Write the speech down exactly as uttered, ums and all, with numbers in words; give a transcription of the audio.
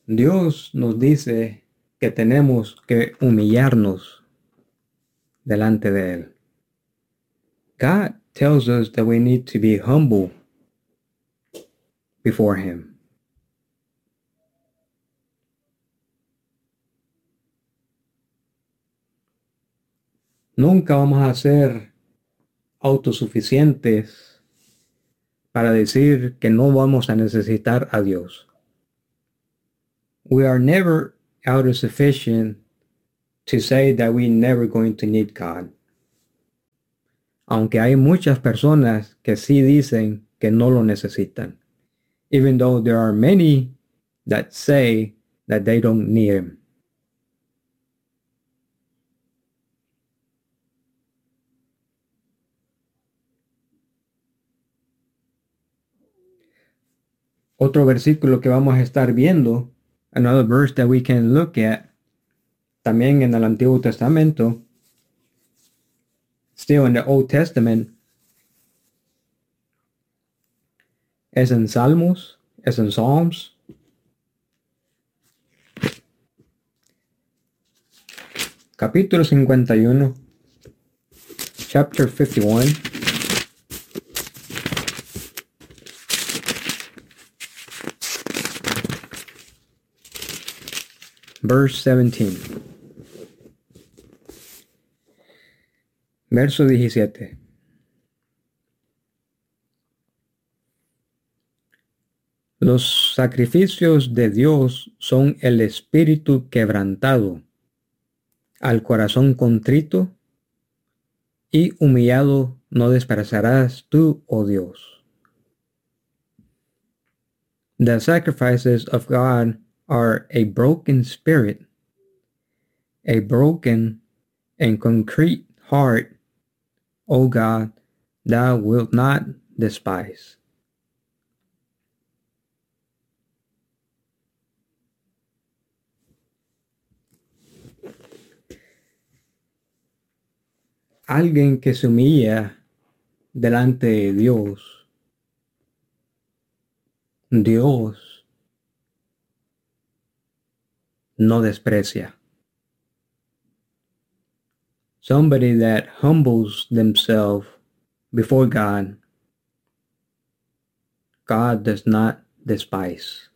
Dios nos dice que tenemos que humillarnos delante de Él. God tells us that we need to be humble before Him. Nunca vamos a ser autosuficientes para decir que no vamos a necesitar a Dios. We are never autosufficient to say that we're never going to need God. Aunque hay muchas personas que sí dicen que no lo necesitan. Even though there are many that say that they don't need Him. Otro versículo que vamos a estar viendo, another verse that we can look at, también en el Antiguo Testamento, still in the Old Testament, es en Salmos, es en Psalms. Capítulo cincuenta y uno, chapter fifty-one. Verse seventeen. Verso diecisiete. Los sacrificios de Dios son el espíritu quebrantado, al corazón contrito y humillado no despreciarás tú, oh Dios. The sacrifices of God are a broken spirit, a broken and concrete heart, O God, thou wilt not despise. Alguien que se humilla delante de Dios, Dios no desprecia. Somebody that humbles themselves before God, God does not despise.